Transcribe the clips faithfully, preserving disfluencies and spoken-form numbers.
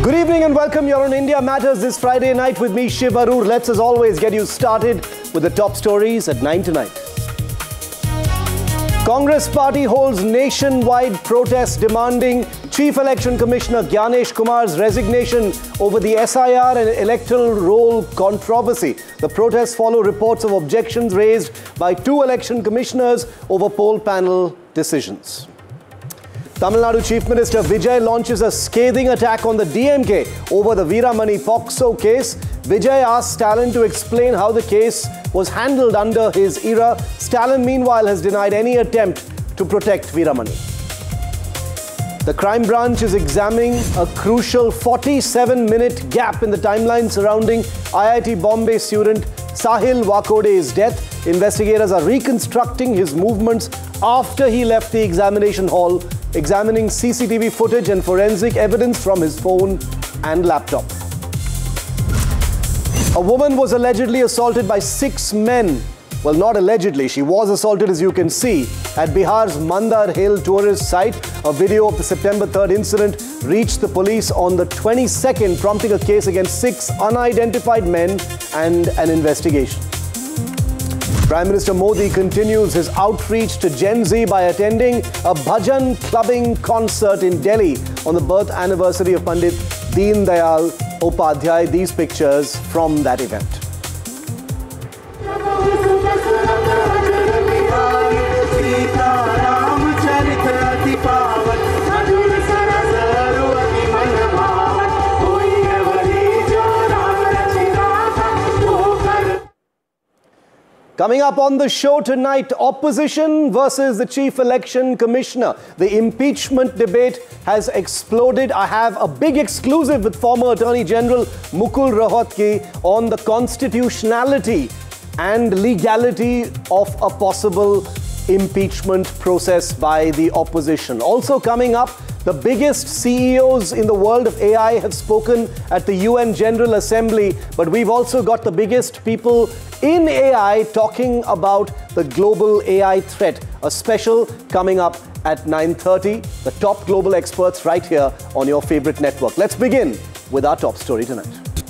Good evening and welcome. You're on India Matters this Friday night with me, Shiv Arur. Let's, as always, get you started with the top stories at nine tonight. Congress party holds nationwide protest demanding Chief Election Commissioner Gyanesh Kumar's resignation over the S I R and electoral roll controversy. The protests follow reports of objections raised by two election commissioners over poll panel decisions. Tamil Nadu Chief Minister Vijay launches a scathing attack on the D M K over the Veeramani POCSO case. Vijay asked Stalin to explain how the case was handled under his era. Stalin, meanwhile, has denied any attempt to protect Veeramani. The crime branch is examining a crucial forty-seven minute gap in the timeline surrounding I I T Bombay student Sahil Wakode's death. Investigators are reconstructing his movements after he left the examination hall, examining C C T V footage and forensic evidence from his phone and laptop. A woman was allegedly assaulted by six men. Well, not allegedly, she was assaulted, as you can see, at Bihar's Mandar Hill tourist site. A video of the September third incident reached the police on the twenty-second, prompting a case against six unidentified men and an investigation. Prime Minister Modi continues his outreach to Gen Z by attending a bhajan clubbing concert in Delhi on the birth anniversary of Pandit Deen Dayal Upadhyay. These pictures from that event. Coming up on the show tonight, opposition versus the Chief Election Commissioner. The impeachment debate has exploded. I have a big exclusive with former Attorney General Mukul Rohatgi on the constitutionality and legality of a possible impeachment process by the opposition. Also coming up, the biggest C E Os in the world of A I have spoken at the U N General Assembly, but we've also got the biggest people in A I talking about the global A I threat. A special coming up at nine thirty. The top global experts right here on your favorite network. Let's begin with our top story tonight.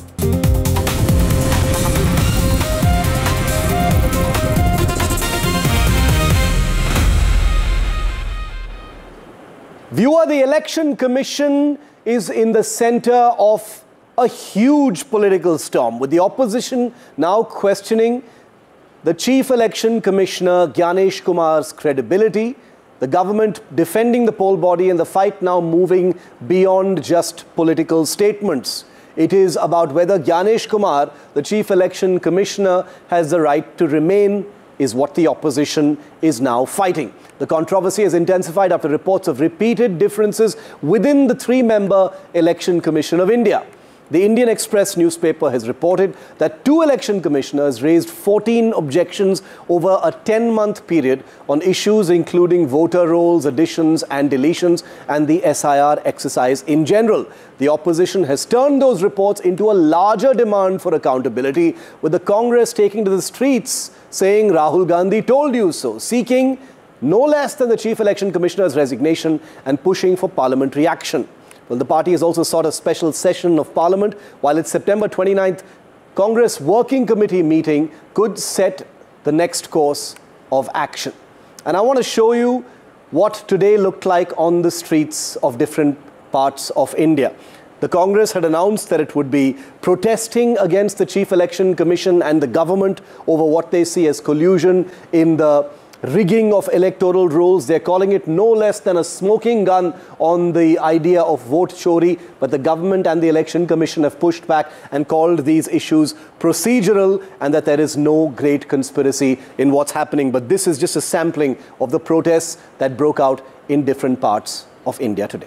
Viewer, the Election Commission is in the center of a huge political storm, with the opposition now questioning the Chief Election Commissioner Gyanesh Kumar's credibility, the government defending the poll body, and the fight now moving beyond just political statements. It is about whether Gyanesh Kumar, the Chief Election Commissioner, has the right to remain, is what the opposition is now fighting. The controversy has intensified after reports of repeated differences within the three-member Election Commission of India. The Indian Express newspaper has reported that two election commissioners raised fourteen objections over a ten-month period on issues including voter rolls, additions and deletions, and the S I R exercise in general. The opposition has turned those reports into a larger demand for accountability, with the Congress taking to the streets saying Rahul Gandhi told you so, seeking no less than the Chief Election Commissioner's resignation and pushing for parliamentary action. Well, the party has also sought a special session of Parliament, while its September twenty-ninth Congress Working Committee meeting could set the next course of action. And I want to show you what today looked like on the streets of different parts of India. The Congress had announced that it would be protesting against the Chief Election Commission and the government over what they see as collusion in the rigging of electoral rolls. They're calling it no less than a smoking gun on the idea of vote chori, but the government and the Election Commission have pushed back and called these issues procedural and that there is no great conspiracy in what's happening. But this is just a sampling of the protests that broke out in different parts of India today.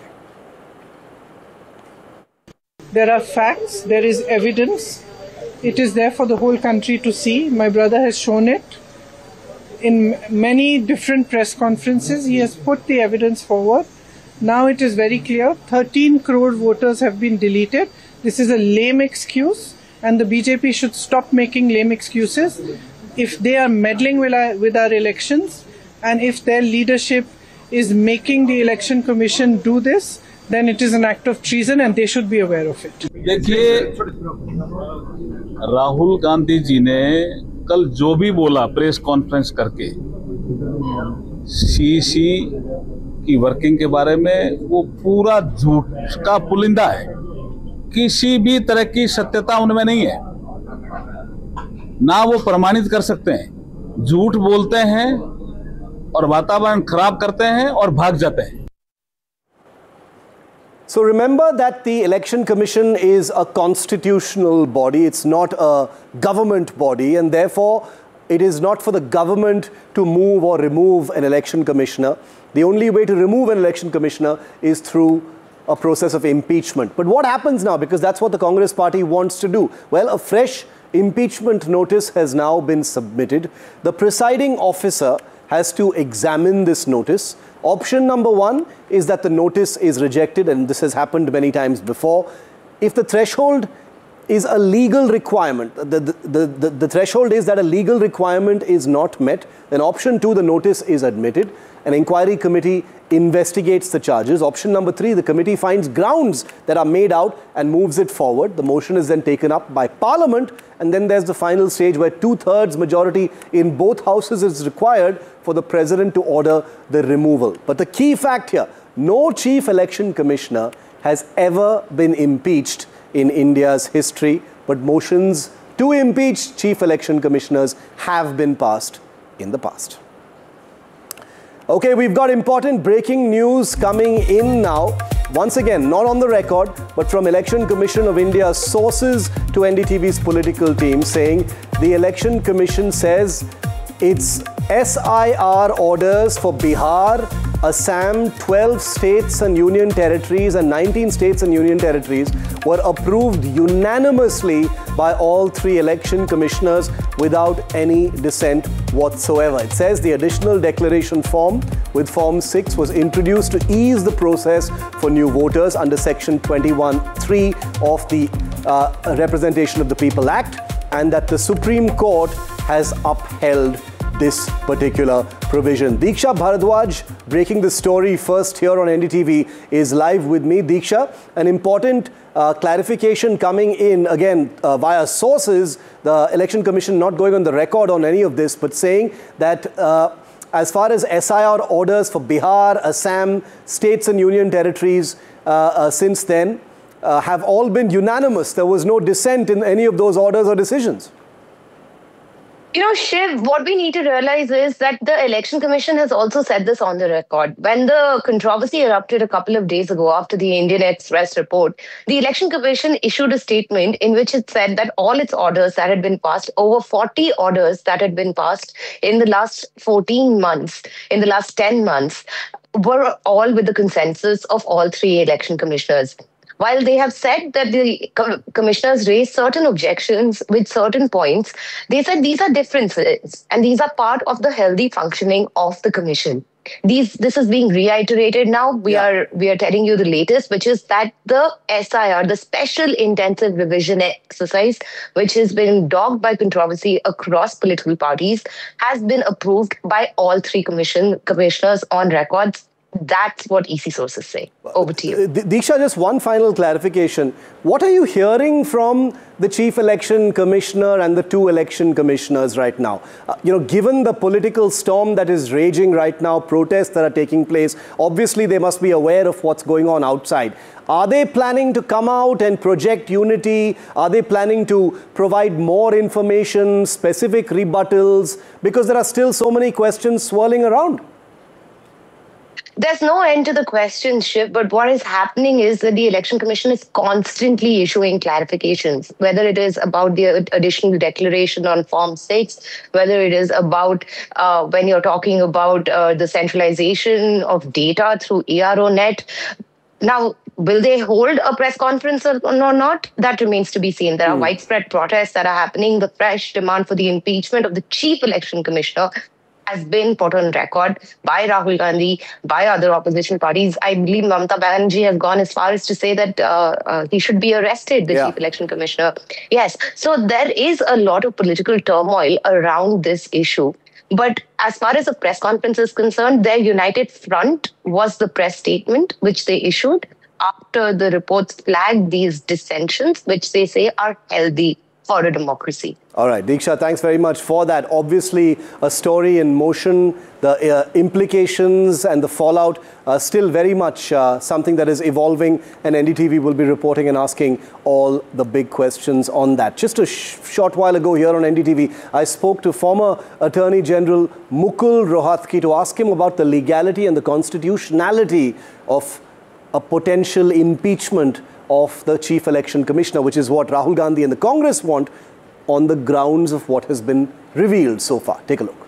There are facts, there is evidence. It is there for the whole country to see. My brother has shown it. In many different press conferences, he has put the evidence forward. Now it is very clear, thirteen crore voters have been deleted. This is a lame excuse, and the B J P should stop making lame excuses. If they are meddling with our, with our elections, and if their leadership is making the Election Commission do this, then it is an act of treason and they should be aware of it. देखिए, राहुल गांधी जी ने कल जो भी बोला press conference करके CC की working के बारे में, वो पूरा झूठ का पुलिंदा है। किसी भी तरह की सत्यता उनमें नहीं है, ना वो प्रमाणित कर सकते हैं। झूठ बोलते हैं और वातावरण खराब करते हैं और भाग जाते हैं। So remember that the Election Commission is a constitutional body. It's not a government body, and therefore it is not for the government to move or remove an election commissioner. The only way to remove an election commissioner is through a process of impeachment. But what happens now? Because that's what the Congress party wants to do. Well, a fresh impeachment notice has now been submitted. The presiding officer has to examine this notice. Option number one is that the notice is rejected, and this has happened many times before. If the threshold is a legal requirement, the, the, the, the threshold is that a legal requirement is not met, then option two, the notice is admitted. An inquiry committee investigates the charges. Option number three, the committee finds grounds that are made out and moves it forward. The motion is then taken up by Parliament, and then there's the final stage where two-thirds majority in both houses is required for the President to order the removal. But the key fact here, no Chief Election Commissioner has ever been impeached in India's history, but motions to impeach Chief Election Commissioners have been passed in the past. Okay, we've got important breaking news coming in now. Once again, not on the record, but from Election Commission of India's sources to N D T V's political team, saying the Election Commission says its S I R orders for Bihar, Assam, twelve states and union territories and nineteen states and union territories were approved unanimously by all three election commissioners without any dissent whatsoever. It says the additional declaration form with Form six was introduced to ease the process for new voters under Section twenty-one three of the uh, Representation of the People Act, and that the Supreme Court has upheld this particular provision. Diksha Bharadwaj, breaking the story first here on N D T V, is live with me. Diksha, an important uh, clarification coming in, again, uh, via sources, the Election Commission not going on the record on any of this, but saying that uh, as far as S I R orders for Bihar, Assam, states and union territories uh, uh, since then uh, have all been unanimous. There was no dissent in any of those orders or decisions. You know, Shiv, what we need to realize is that the Election Commission has also said this on the record. When the controversy erupted a couple of days ago after the Indian Express report, the Election Commission issued a statement in which it said that all its orders that had been passed, over forty orders that had been passed in the last fourteen months, in the last ten months, were all with the consensus of all three election commissioners. While they have said that the com commissioners raised certain objections with certain points, they said these are differences and these are part of the healthy functioning of the commission. These, this is being reiterated now. We yeah. are we are telling you the latest, which is that the S I R, the Special Intensive Revision Exercise, which has been dogged by controversy across political parties, has been approved by all three commission commissioners on records. That's what E C sources say. Over to you. Diksha, just one final clarification. What are you hearing from the Chief Election Commissioner and the two election commissioners right now? Uh, you know, given the political storm that is raging right now, protests that are taking place, obviously they must be aware of what's going on outside. Are they planning to come out and project unity? Are they planning to provide more information, specific rebuttals? Because there are still so many questions swirling around. There's no end to the question, Shiv, but what is happening is that the Election Commission is constantly issuing clarifications, whether it is about the additional declaration on Form six, whether it is about uh, when you're talking about uh, the centralization of data through A R O net. Now, will they hold a press conference or not? That remains to be seen. There are mm. widespread protests that are happening. The fresh demand for the impeachment of the Chief Election Commissioner has been put on record by Rahul Gandhi, by other opposition parties. I believe Mamata Banerjee has gone as far as to say that uh, uh, he should be arrested, the yeah. Chief Election Commissioner. Yes, so there is a lot of political turmoil around this issue. But as far as the press conference is concerned, their united front was the press statement which they issued. after the reports flagged these dissensions, which they say are healthy for a democracy. All right, Diksha, thanks very much for that. Obviously, a story in motion. The uh, implications and the fallout are still very much uh, something that is evolving, and N D T V will be reporting and asking all the big questions on that. Just a sh short while ago here on N D T V, I spoke to former Attorney General Mukul Rohatgi to ask him about the legality and the constitutionality of a potential impeachment of the Chief Election Commissioner, which is what Rahul Gandhi and the Congress want on the grounds of what has been revealed so far. Take a look.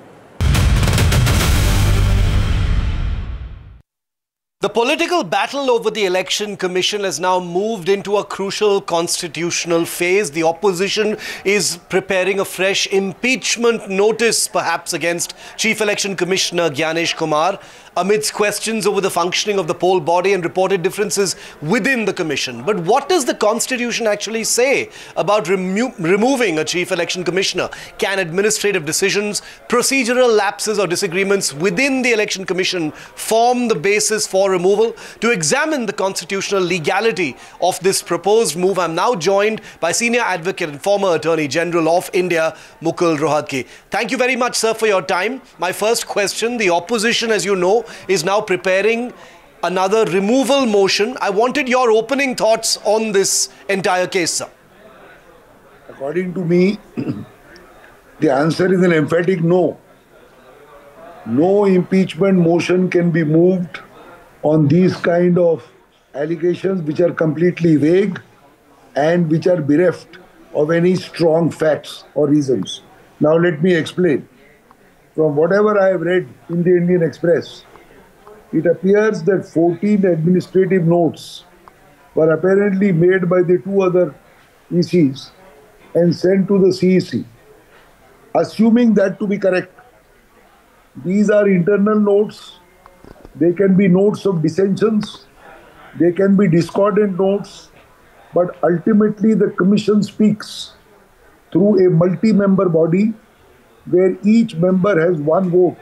The political battle over the Election Commission has now moved into a crucial constitutional phase. The opposition is preparing a fresh impeachment notice, perhaps against Chief Election Commissioner Gyanesh Kumar, amidst questions over the functioning of the poll body and reported differences within the commission. But what does the Constitution actually say about remo removing a Chief Election Commissioner? Can administrative decisions, procedural lapses or disagreements within the Election Commission form the basis for removal? To examine the constitutional legality of this proposed move, I'm now joined by Senior Advocate and former Attorney General of India, Mukul Rohatgi. Thank you very much, sir, for your time. My first question, the opposition, as you know, is now preparing another removal motion. I wanted your opening thoughts on this entire case, sir. According to me, the answer is an emphatic no. No impeachment motion can be moved on these kind of allegations which are completely vague and which are bereft of any strong facts or reasons. Now let me explain. From whatever I have read in the Indian Express, it appears that fourteen administrative notes were apparently made by the two other E Cs and sent to the C E C. Assuming that to be correct, these are internal notes. They can be notes of dissensions. They can be discordant notes. But ultimately, the Commission speaks through a multi-member body where each member has one vote.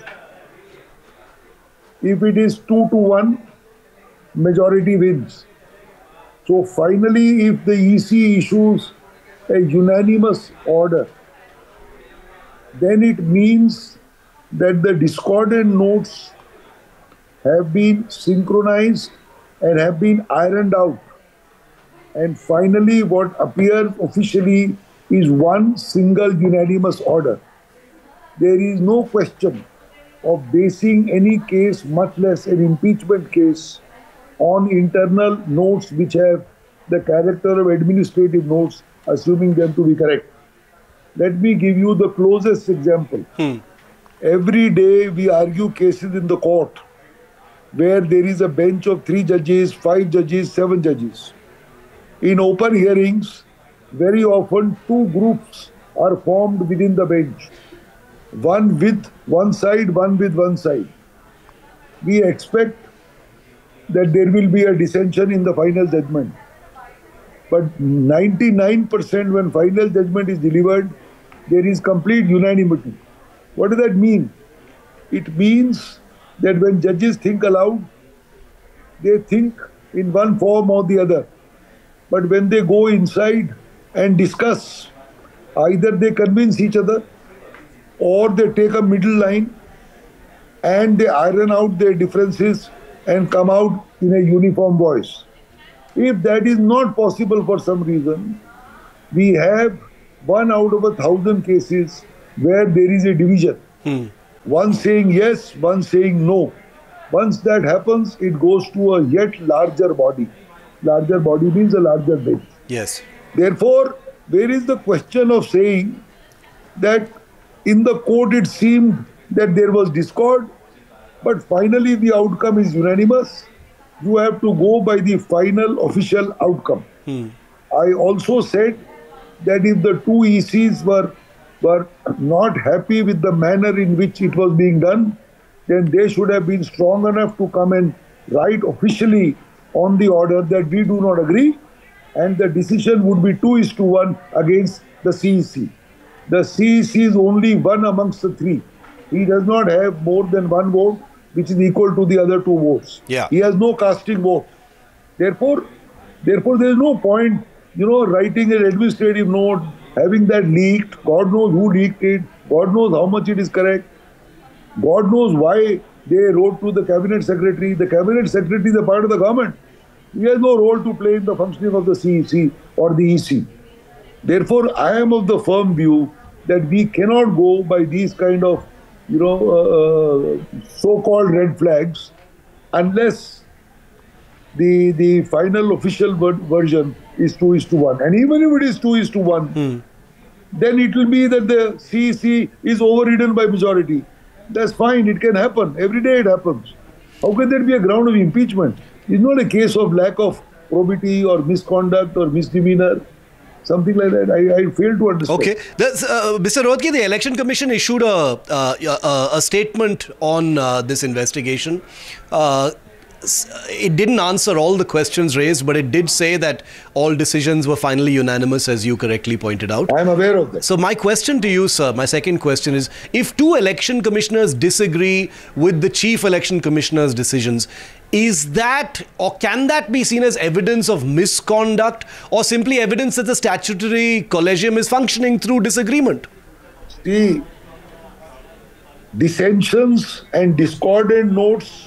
If it is two to one, majority wins. So finally, if the E C issues a unanimous order, then it means that the discordant notes have been synchronized and have been ironed out. And finally, what appears officially is one single unanimous order. There is no question of basing any case, much less an impeachment case, on internal notes which have the character of administrative notes, assuming them to be correct. Let me give you the closest example. Hmm. Every day we argue cases in the court where there is a bench of three judges, five judges, seven judges. In open hearings, very often two groups are formed within the bench. One with one side, one with one side. We expect that there will be a dissension in the final judgment. But ninety-nine percent when final judgment is delivered, there is complete unanimity. What does that mean? It means that when judges think aloud, they think in one form or the other. But when they go inside and discuss, either they convince each other or they take a middle line and they iron out their differences and come out in a uniform voice. If that is not possible for some reason, we have one out of a thousand cases where there is a division. Hmm. One saying yes, one saying no. Once that happens, it goes to a yet larger body. Larger body means a larger bench. Yes. Therefore, there is the question of saying that in the court it seemed that there was discord, but finally the outcome is unanimous. You have to go by the final official outcome. Hmm. I also said that if the two E Cs were, were not happy with the manner in which it was being done, then they should have been strong enough to come and write officially on the order that we do not agree, and the decision would be two is to one against the C E C. The C E C is only one amongst the three. He does not have more than one vote, which is equal to the other two votes. Yeah. He has no casting vote. Therefore, therefore there is no point, you know, writing an administrative note, having that leaked. God knows who leaked it. God knows how much it is correct. God knows why they wrote to the cabinet secretary. The cabinet secretary is a part of the government. He has no role to play in the functioning of the C E C or the E C. Therefore, I am of the firm view that we cannot go by these kind of, you know, uh, so-called red flags unless the the final official ver version is two is to one. And even if it is two is to one, hmm. then it will be that the C E C is overridden by majority. That's fine. It can happen. Every day it happens. How can there be a ground of impeachment? It's not a case of lack of probity or misconduct or misdemeanor. Something like that. I, I fail to understand. Okay. Uh, Mister Rohatgi, the Election Commission issued a, uh, a, a statement on uh, this investigation. Uh, it didn't answer all the questions raised, but it did say that all decisions were finally unanimous, as you correctly pointed out. I am aware of that. So my question to you, sir, my second question is, if two election commissioners disagree with the chief election commissioner's decisions, is that or can that be seen as evidence of misconduct or simply evidence that the statutory collegium is functioning through disagreement? See, dissensions and discordant notes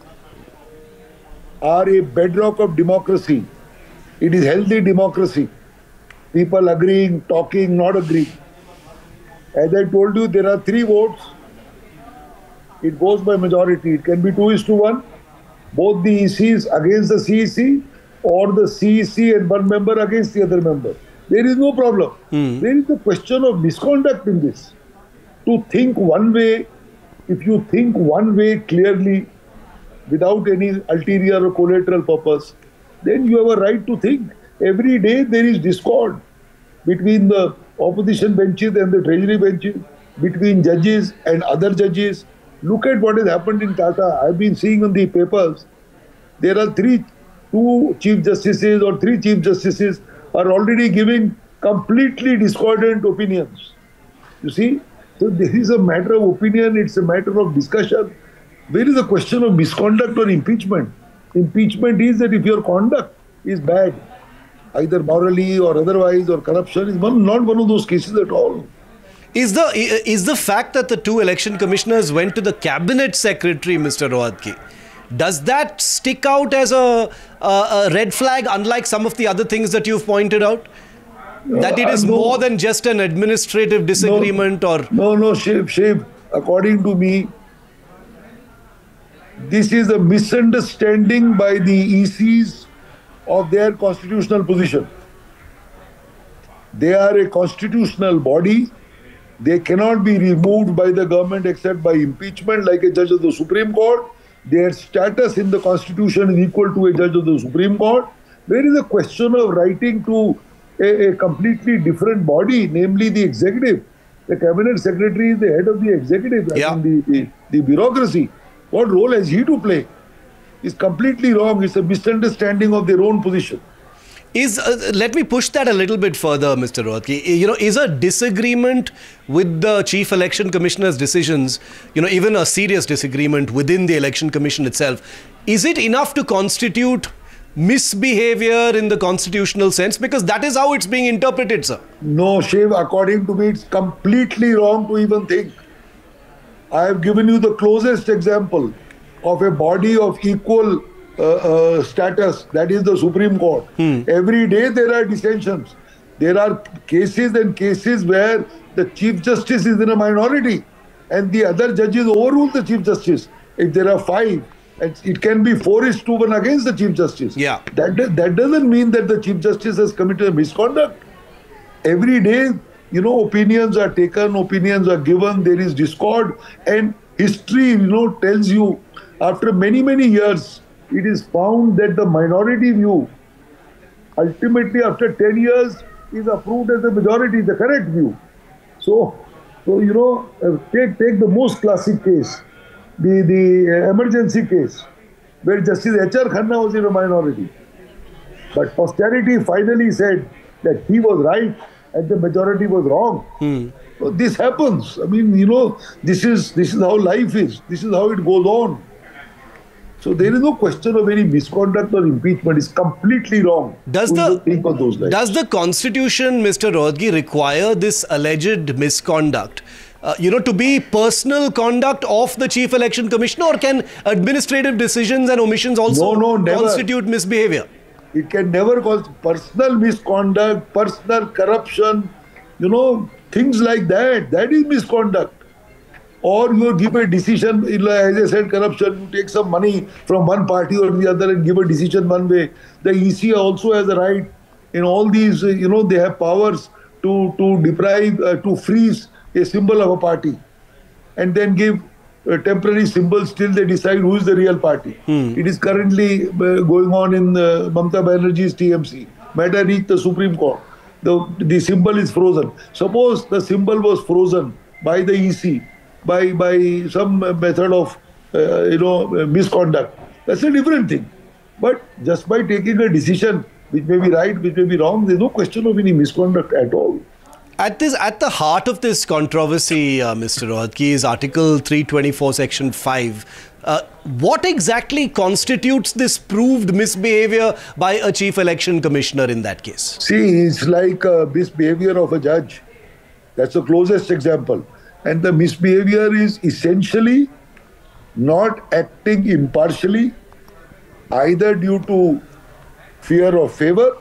are a bedrock of democracy. It is healthy democracy. People agreeing, talking, not agreeing. As I told you, there are three votes. It goes by majority. It can be two is to one. Both the E Cs against the C E C or the C E C and one member against the other member. There is no problem. Mm. There is a question of misconduct in this. To think one way, if you think one way clearly, without any ulterior or collateral purpose, then you have a right to think. Every day there is discord between the opposition benches and the treasury benches, between judges and other judges. Look at what has happened in Tata. I've been seeing on the papers, there are three, two chief justices or three chief justices are already giving completely discordant opinions. You see? So this is a matter of opinion, it's a matter of discussion. Where is the question of misconduct or impeachment? Impeachment is that if your conduct is bad, either morally or otherwise, or corruption, is one, not one of those cases at all. Is the, is the fact that the two election commissioners went to the cabinet secretary, Mister Rohatgi, does that stick out as a, a, a red flag, unlike some of the other things that you've pointed out? That it is uh, no, more than just an administrative disagreement no, or... No, no, Shiv, Shiv, according to me, this is a misunderstanding by the E Cs of their constitutional position. They are a constitutional body. They cannot be removed by the government except by impeachment, like a judge of the Supreme Court. Their status in the Constitution is equal to a judge of the Supreme Court. There is a question of writing to a, a completely different body, namely the executive. The cabinet secretary is the head of the executive, yeah. I mean the, the, the bureaucracy. What role has he to play? It's completely wrong. It's a misunderstanding of their own position. Is uh, let me push that a little bit further, Mister Rohatgi. You know, is a disagreement with the Chief Election Commissioner's decisions, you know, even a serious disagreement within the Election Commission itself, is it enough to constitute misbehavior in the constitutional sense? Because that is how it's being interpreted, sir. No, Shiv, according to me, it's completely wrong to even think. I have given you the closest example of a body of equal uh, uh, status, that is the Supreme Court. Hmm. Every day there are dissensions. There are cases and cases where the Chief Justice is in a minority and the other judges overrule the Chief Justice. If there are five, it can be four is to one against the Chief Justice. Yeah. That, that doesn't mean that the Chief Justice has committed a misconduct. Every day, you know, opinions are taken, opinions are given, there is discord, and history, you know, tells you after many, many years, it is found that the minority view, ultimately after ten years, is approved as the majority, the correct view. So, so you know, take, take the most classic case, the, the emergency case, where Justice H R Khanna was in a minority. But posterity finally said that he was right and the majority was wrong. Hmm. So this happens. I mean, you know, this is this is how life is. This is how it goes on. So there is no question of any misconduct or impeachment. It's completely wrong. Does We the don't think of those lines. does the Constitution, Mister Rohatgi, require this alleged misconduct, uh, you know, to be personal conduct of the Chief Election Commissioner, or can administrative decisions and omissions also No, no, never. constitute misbehavior? It can never cause personal misconduct, personal corruption, you know, things like that. That is misconduct. Or you give a decision, as I said, corruption, you take some money from one party or the other and give a decision one way. The E C also has a right in all these, you know, they have powers to, to deprive, uh, to freeze a symbol of a party and then give uh, temporary symbols till they decide who is the real party. Hmm. It is currently uh, going on in uh, Mamata Banerjee's T M C. Matter reached the Supreme Court. The, the symbol is frozen. Suppose the symbol was frozen by the E C, by by some method of uh, you know misconduct. That's a different thing. But just by taking a decision which may be right, which may be wrong, there's no question of any misconduct at all. At this, at the heart of this controversy, uh, Mister Rohatgi, is Article three twenty-four, Section five. Uh, what exactly constitutes this proved misbehavior by a Chief Election Commissioner in that case? See, it's like a misbehavior of a judge. That's the closest example. And the misbehavior is essentially not acting impartially, either due to fear of favor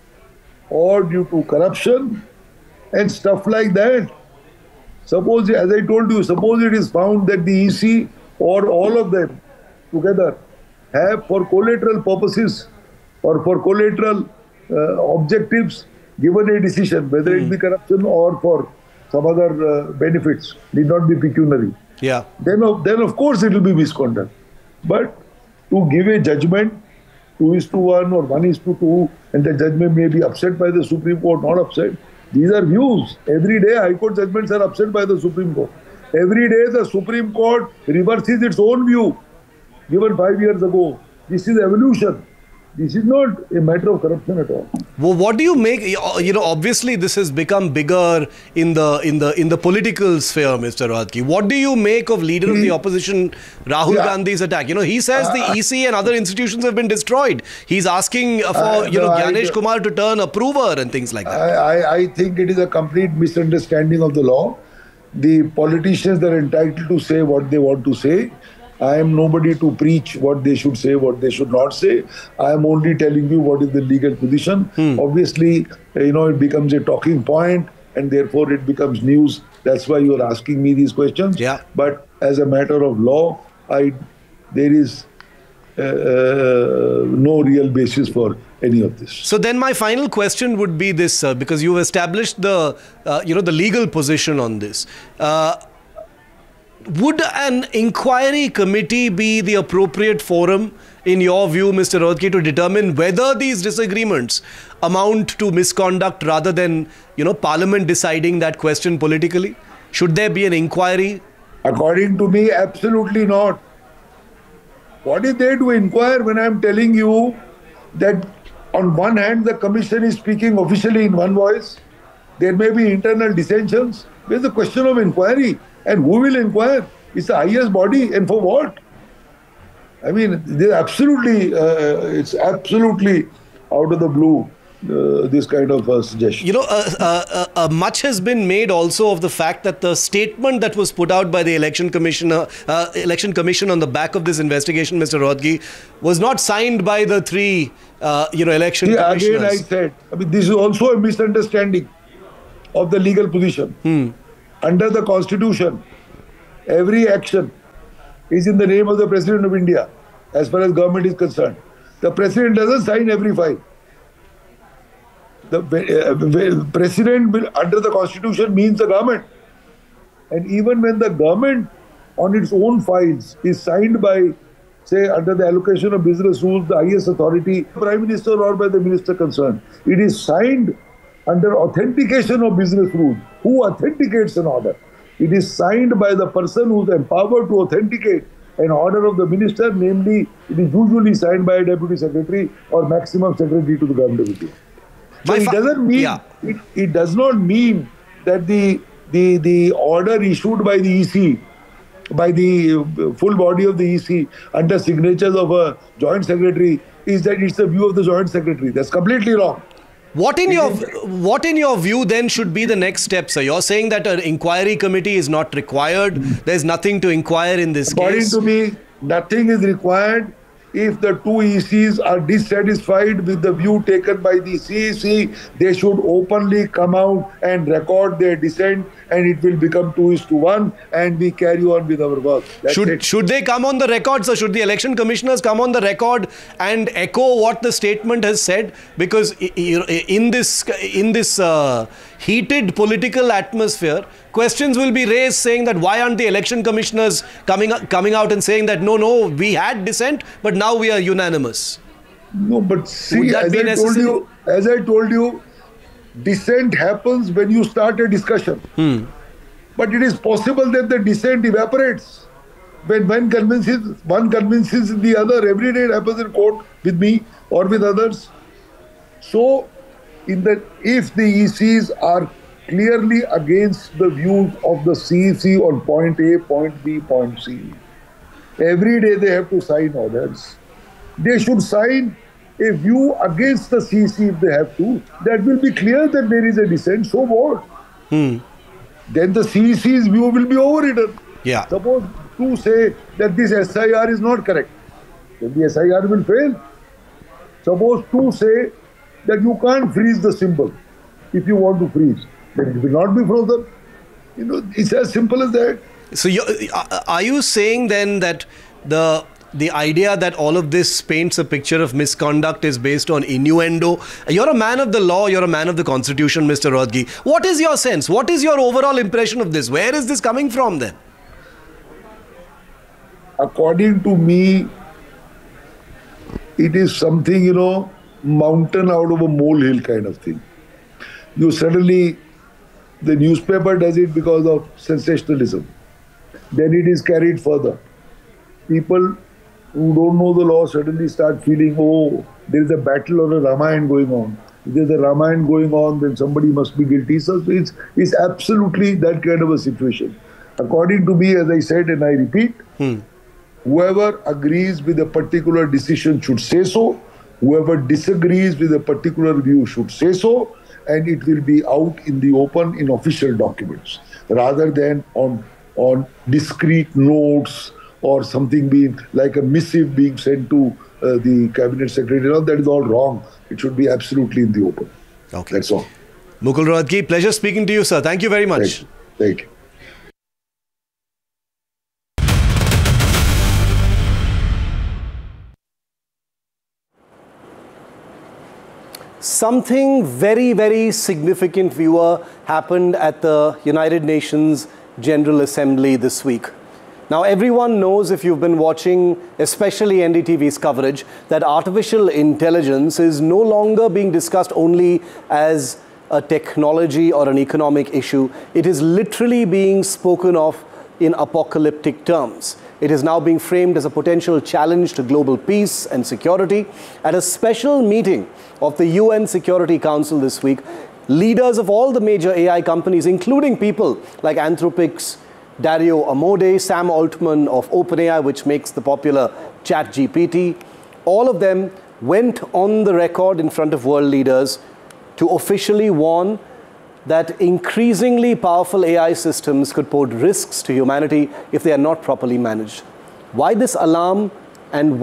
or due to corruption and stuff like that. Suppose, as I told you, suppose it is found that the E C or all of them together have, for collateral purposes or for collateral uh, objectives, given a decision, whether mm. it be corruption or for some other uh, benefits, need not be pecuniary. Yeah. Then of, then of course it will be misconduct. But to give a judgment, two is to one or one is to two, and the judgment may be upset by the Supreme Court, not upset. These are views. Every day High Court judgments are upset by the Supreme Court. Every day the Supreme Court reverses its own view given five years ago. This is evolution. This is not a matter of corruption at all. Well, what do you make? You know, obviously this has become bigger in the in the in the political sphere, Mister Rohatgi. What do you make of Leader of the Opposition Rahul yeah. Gandhi's attack? You know, he says uh, the E C and other institutions have been destroyed. He's asking for uh, you know no, Gyanesh I, Kumar to turn approver and things like that. I, I I think it is a complete misunderstanding of the law. The politicians are entitled to say what they want to say. I am nobody to preach what they should say, what they should not say. I am only telling you what is the legal position. Hmm. Obviously, you know, it becomes a talking point and therefore it becomes news. That's why you are asking me these questions. Yeah. But as a matter of law, I there is uh, uh, no real basis for any of this. So then my final question would be this, sir, because you've established the, uh, you know, the legal position on this. Uh, Would an inquiry committee be the appropriate forum, in your view, Mister Rohatgi, to determine whether these disagreements amount to misconduct rather than, you know, Parliament deciding that question politically? Should there be an inquiry? According to me, absolutely not. What is there to inquire when I am telling you that on one hand, the Commission is speaking officially in one voice. There may be internal dissensions. Where's the question of inquiry? And who will inquire? It's the highest body, and for what? I mean, absolutely, uh, it's absolutely out of the blue, uh, this kind of uh, suggestion. You know, uh, uh, uh, much has been made also of the fact that the statement that was put out by the Election Commissioner, uh, Election Commission on the back of this investigation, Mister Rohatgi, was not signed by the three, uh, you know, election See, commissioners. Again, I said, I mean, this is also a misunderstanding of the legal position. Hmm. Under the Constitution, every action is in the name of the President of India, as far as government is concerned. The President doesn't sign every file. The uh, President, will, under the Constitution, means the government. And even when the government, on its own files, is signed by, say, under the allocation of business rules, the highest authority, Prime Minister or by the Minister concerned, it is signed under authentication of business rules. Who authenticates an order? It is signed by the person who is empowered to authenticate an order of the minister, namely, it is usually signed by a deputy secretary or maximum secretary to the government of India. So it doesn't mean, yeah. it, it does not mean that the, the, the order issued by the E C by the full body of the E C under signatures of a joint secretary is that it's the view of the joint secretary. That's completely wrong. What in your what in your view then should be the next step, sir? You're saying that an inquiry committee is not required. There's nothing to inquire in this According case. According to me, nothing is required. If the two E Cs are dissatisfied with the view taken by the C E C, they should openly come out and record their dissent, and it will become two is to one, and we carry on with our work. That's should it. should they come on the record, sir? Should the election commissioners come on the record and echo what the statement has said? Because in this in this uh, heated political atmosphere, questions will be raised saying that why aren't the election commissioners coming coming out and saying that no, no, we had dissent, but now we are unanimous. No, but see, that as be I told you, as I told you, dissent happens when you start a discussion. Hmm. But it is possible that the dissent evaporates. When one convinces, one convinces the other. Every day it happens in court with me or with others. So, in the, if the E Cs are clearly against the views of the C E C on point A, point B, point C, every day they have to sign orders. They should sign a view against the C E C if they have to. That will be clear that there is a dissent, so what? Hmm. Then the C E C's view will be overridden. Yeah. Suppose two say that this S I R is not correct, then the S I R will fail. Suppose two say that you can't freeze the symbol if you want to freeze, then it will not be frozen. You know, it's as simple as that. So, you're, are you saying then that the the idea that all of this paints a picture of misconduct is based on innuendo? You're a man of the law, you're a man of the constitution, Mister Rohatgi. What is your sense? What is your overall impression of this? Where is this coming from then? According to me, it is something, you know, mountain out of a molehill kind of thing. You suddenly, the newspaper does it because of sensationalism. Then it is carried further. People who don't know the law suddenly start feeling, oh, there is a battle or a Ramayana going on. If there's a Ramayana going on, then somebody must be guilty. So it's, it's absolutely that kind of a situation. According to me, as I said and I repeat, hmm. whoever agrees with a particular decision should say so. Whoever disagrees with a particular view should say so. And it will be out in the open in official documents rather than on, on discrete notes or something being like a missive being sent to uh, the cabinet secretary. No, that is all wrong. It should be absolutely in the open. Okay. That's all. Mukul Rohatgi, pleasure speaking to you, sir. Thank you very much. Thank you. Thank you. Something very, very significant, viewer, happened at the United Nations General Assembly this week. Now, everyone knows, if you've been watching, especially N D T V's coverage, that artificial intelligence is no longer being discussed only as a technology or an economic issue. It is literally being spoken of in apocalyptic terms. It is now being framed as a potential challenge to global peace and security. At a special meeting of the U N Security Council this week, leaders of all the major A I companies, including people like Anthropic's Dario Amodei, Sam Altman of OpenAI, which makes the popular ChatGPT, all of them went on the record in front of world leaders to officially warn that increasingly powerful A I systems could pose risks to humanity if they are not properly managed. Why this alarm and